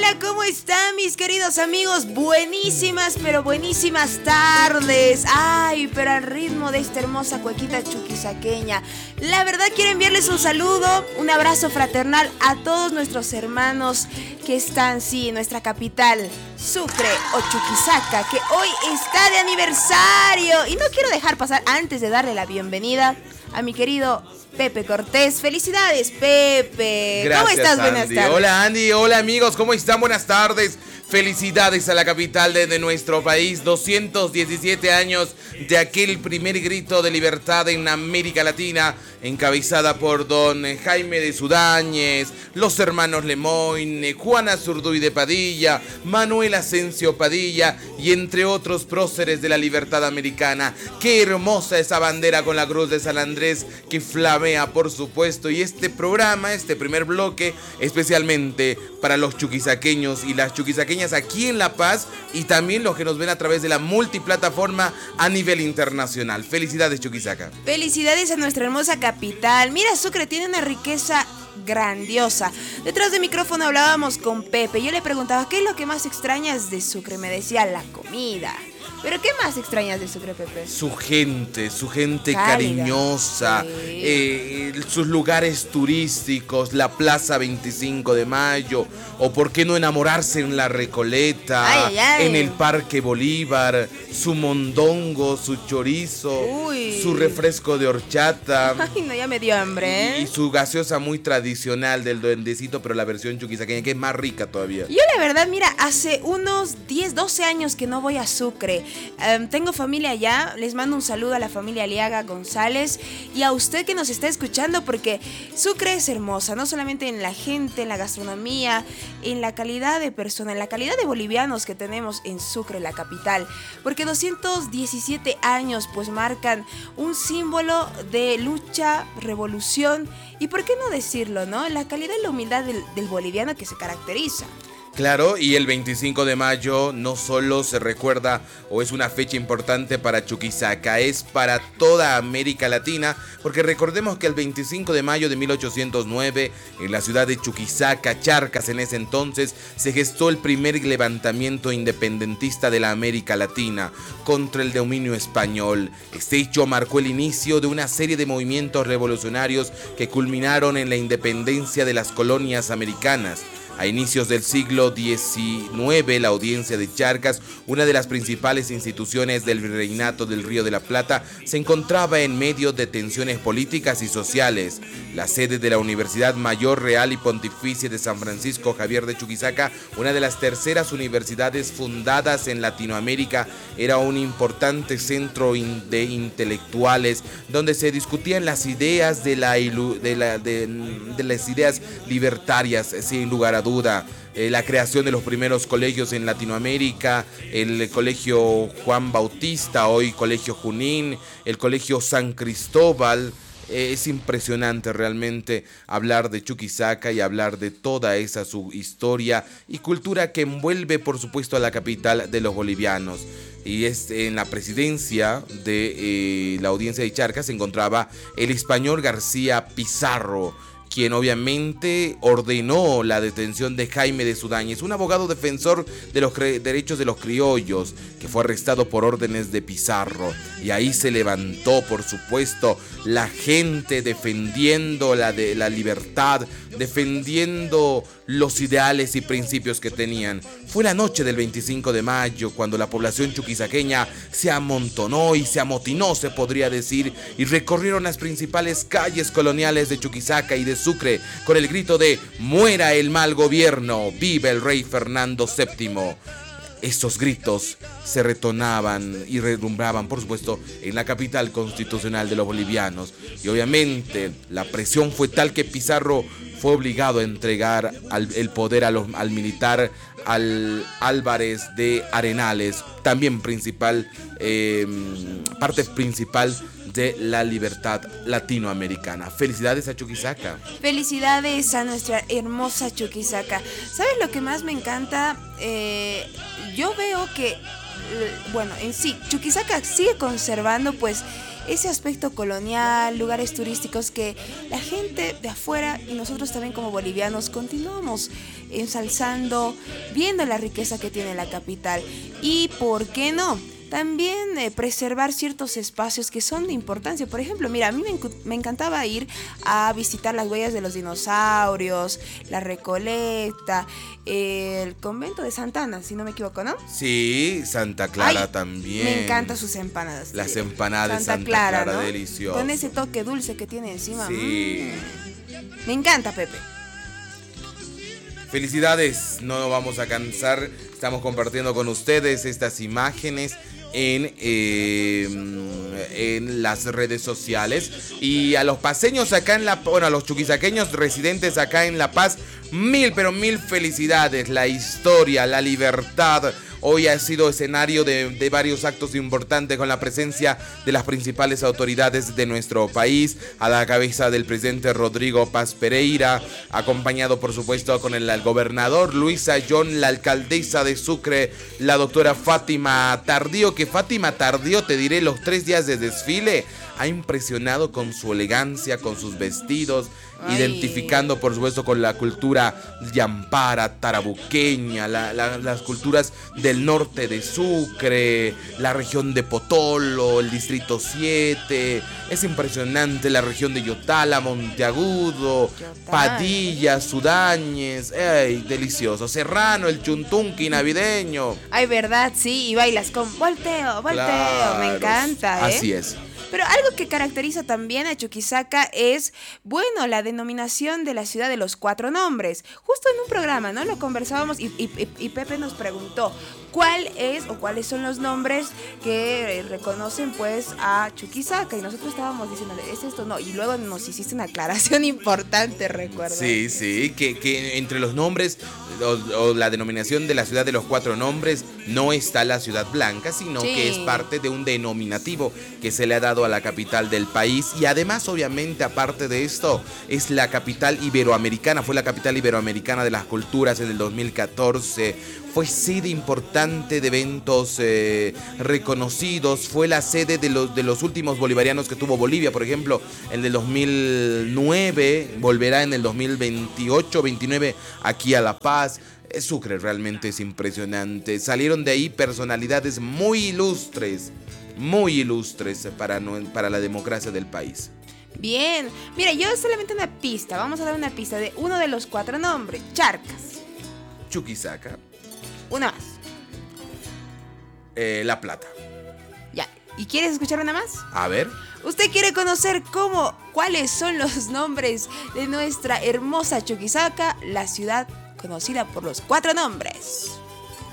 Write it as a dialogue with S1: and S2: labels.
S1: Hola, ¿cómo están mis queridos amigos? Buenísimas, pero buenísimas tardes. Ay, pero al ritmo de esta hermosa cuequita chuquisaqueña. La verdad quiero enviarles un saludo, un abrazo fraternal a todos nuestros hermanos que están, sí, en nuestra capital, Sucre o Chuquisaca, que hoy está de aniversario. Y no quiero dejar pasar antes de darle la bienvenida a mi querido Pepe Cortés. Felicidades, Pepe.
S2: Gracias,
S1: ¿Cómo estás?
S2: Andy.
S1: Buenas tardes.
S2: Hola, Andy. Hola, amigos. ¿Cómo están? Buenas tardes. Felicidades a la capital de nuestro país. 217 años de aquel primer grito de libertad en América Latina, encabezada por don Jaime de Sudáñez, los hermanos Lemoyne, Juana Zurduy de Padilla, Manuel Asensio Padilla y entre otros próceres de la libertad americana. Qué hermosa esa bandera con la cruz de San Andrés que flamea, por supuesto. Y este programa, este primer bloque, especialmente para los chuquisaqueños y las chuquisaqueñas aquí en La Paz y también los que nos ven a través de la multiplataforma a nivel internacional. Felicidades, Chuquisaca.
S1: Felicidades a nuestra hermosa capital. Mira, Sucre tiene una riqueza grandiosa. Detrás del micrófono hablábamos con Pepe. Yo le preguntaba, ¿qué es lo que más extrañas de Sucre? Me decía, la comida. ¿Pero qué más extrañas de Sucre, Pepe?
S2: Su gente
S1: Cálida,
S2: cariñosa,
S1: sí.
S2: Sus lugares turísticos, la Plaza 25 de Mayo, o por qué no enamorarse en La Recoleta,
S1: Ay, ay, ay.
S2: en el Parque Bolívar, su mondongo, su chorizo,
S1: Uy.
S2: su refresco de horchata.
S1: Ay, no, ya me dio hambre, ¿eh?
S2: Y su gaseosa muy tradicional del duendecito, pero la versión chuquisaqueña, que es más rica todavía.
S1: Yo la verdad, mira, hace unos 10, 12 años que no voy a Sucre. Tengo familia allá, les mando un saludo a la familia Aliaga González y a usted que nos está escuchando, porque Sucre es hermosa, no solamente en la gente, en la gastronomía, en la calidad de persona, en la calidad de bolivianos que tenemos en Sucre, la capital, porque 217 años pues marcan un símbolo de lucha, revolución y por qué no decirlo, ¿no? La calidad y la humildad del boliviano que se caracteriza.
S2: Claro, y el 25 de mayo no solo se recuerda o es una fecha importante para Chuquisaca, es para toda América Latina, porque recordemos que el 25 de mayo de 1809, en la ciudad de Chuquisaca, Charcas en ese entonces, se gestó el primer levantamiento independentista de la América Latina contra el dominio español. Este hecho marcó el inicio de una serie de movimientos revolucionarios que culminaron en la independencia de las colonias americanas. A inicios del siglo XIX, la Audiencia de Charcas, una de las principales instituciones del Virreinato del Río de la Plata, se encontraba en medio de tensiones políticas y sociales. La sede de la Universidad Mayor Real y Pontificia de San Francisco Javier de Chuquisaca, una de las terceras universidades fundadas en Latinoamérica, era un importante centro de intelectuales donde se discutían las ideas de las ideas libertarias, sin lugar a duda. La creación de los primeros colegios en Latinoamérica, el Colegio Juan Bautista, hoy Colegio Junín, el Colegio San Cristóbal. Es impresionante realmente hablar de Chuquisaca y hablar de toda esa su historia y cultura que envuelve, por supuesto, a la capital de los bolivianos. Y es en la presidencia de la Audiencia de Charcas se encontraba el español García Pizarro, quien obviamente ordenó la detención de Jaime de Sudáñez, un abogado defensor de los derechos de los criollos, que fue arrestado por órdenes de Pizarro. Y ahí se levantó, por supuesto, la gente defendiendo la libertad, defendiendo los ideales y principios que tenían. Fue la noche del 25 de mayo cuando la población chuquisaqueña se amontonó y se amotinó, se podría decir, y recorrieron las principales calles coloniales de Chuquisaca y de Sucre con el grito de "Muera el mal gobierno, viva el rey Fernando VII". Estos gritos se retonaban y redumbraban, por supuesto, en la capital constitucional de los bolivianos. Y obviamente la presión fue tal que Pizarro fue obligado a entregar el poder al militar, al Álvarez de Arenales, también parte principal de la libertad latinoamericana. Felicidades a Chuquisaca.
S1: Felicidades a nuestra hermosa Chuquisaca. ¿Sabes lo que más me encanta? Yo veo que bueno, en sí, Chuquisaca sigue conservando pues ese aspecto colonial, lugares turísticos que la gente de afuera y nosotros también como bolivianos continuamos ensalzando, viendo la riqueza que tiene la capital. Y, ¿por qué no? También preservar ciertos espacios que son de importancia. Por ejemplo, mira, a mí me encantaba ir a visitar las huellas de los dinosaurios, la Recoleta, el convento de Santa Ana, si no me equivoco, ¿no?
S2: Sí, Santa Clara. Ay, también.
S1: Me encantan sus empanadas.
S2: Las empanadas de Santa Clara, ¿no? Deliciosas.
S1: Con ese toque dulce que tiene encima.
S2: Sí.
S1: Me encanta, Pepe.
S2: Felicidades, no nos vamos a cansar. Estamos compartiendo con ustedes estas imágenes en las redes sociales. Y a los paseños acá a los chuquisaqueños residentes acá en La Paz, pero mil felicidades. La historia, la libertad, hoy ha sido escenario de varios actos importantes con la presencia de las principales autoridades de nuestro país, a la cabeza del presidente Rodrigo Paz Pereira, acompañado por supuesto con el gobernador Luis Ayllón, la alcaldesa de Sucre, la doctora Fátima Tardío, que Fátima Tardío, te diré, los 3 días de desfile ha impresionado con su elegancia, con sus vestidos, identificando por supuesto con la cultura yampara, tarabuqueña, las culturas del norte de Sucre, la región de Potolo, el distrito 7, es impresionante la región de Yotala, Monteagudo, Padilla, Sudañez, ¡ay, delicioso! Serrano, el chuntunqui navideño.
S1: Ay, verdad, sí, y bailas con volteo,
S2: claro,
S1: me encanta, ¿eh?
S2: Así es.
S1: Pero algo que caracteriza también a Chuquisaca es, bueno, la denominación de la ciudad de los 4 nombres. Justo en un programa, ¿no? Lo conversábamos y Pepe nos preguntó cuál es o cuáles son los nombres que reconocen pues a Chuquisaca. Y nosotros estábamos diciéndole, ¿es esto? No. Y luego nos hiciste una aclaración importante, recuerdo.
S2: Sí, que entre los nombres o la denominación de la ciudad de los 4 nombres no está la ciudad blanca, sino que es parte de un denominativo que se le ha dado a la capital del país. Y además, obviamente, aparte de esto, es la capital iberoamericana, fue la capital iberoamericana de las culturas en el 2014, fue sede importante de eventos reconocidos, fue la sede de los últimos bolivarianos que tuvo Bolivia, por ejemplo, el del 2009, volverá en el 2028-29 aquí a La Paz. Sucre realmente es impresionante, salieron de ahí personalidades muy ilustres para la democracia del país.
S1: Bien, mira, yo solamente una pista, vamos a dar una pista de uno de los 4 nombres. Charcas.
S2: Chuquisaca.
S1: Una más.
S2: La Plata.
S1: Ya, ¿y quieres escuchar una más?
S2: A ver.
S1: ¿Usted quiere conocer cuáles son los nombres de nuestra hermosa Chuquisaca, la ciudad conocida por los 4 nombres?